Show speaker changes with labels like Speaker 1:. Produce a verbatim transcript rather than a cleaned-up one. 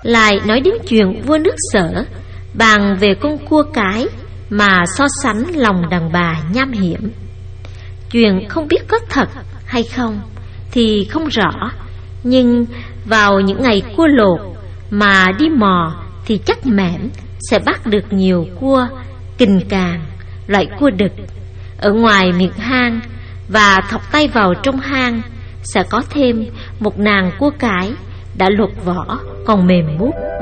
Speaker 1: lại nói đến chuyện vua nước Sở bàn về con cua cái mà so sánh lòng đàn bà nham hiểm. Chuyện không biết có thật hay không thì không rõ, nhưng vào những ngày cua lột mà đi mò thì chắc mẻm sẽ bắt được nhiều cua kình càng, loại cua đực ở ngoài miệng hang, và thọc tay vào trong hang sẽ có thêm một nàng cua cái đã lột vỏ còn mềm mút.